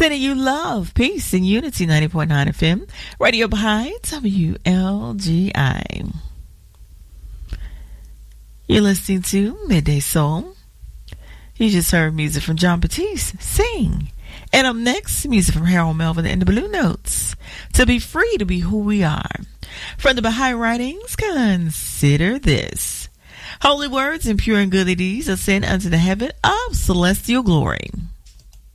Sending you love, peace, and unity. 90.9 FM. Radio Baha'i, WLGI. You're listening to Midday Soul. You just heard music from John Batiste, Sing. And up next, music from Harold Melvin and the Blue Notes. To be free to be who we are. From the Baha'i writings, consider this. Holy words and pure and goodly deeds ascend unto the heaven of celestial glory.